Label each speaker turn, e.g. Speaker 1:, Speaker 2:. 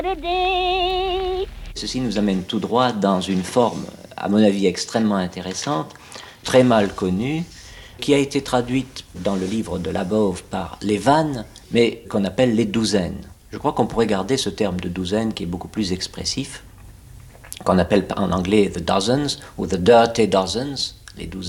Speaker 1: Ceci nous amène tout droit dans une forme, à mon avis, extrêmement intéressante, très mal connue, qui a été traduite dans le livre de Labov par les vannes, mais qu'on appelle les douzaines. Je crois qu'on pourrait garder ce terme de douzaine qui est beaucoup plus expressif, qu'on appelle en anglais the dozens ou the dirty dozens, les douzaines.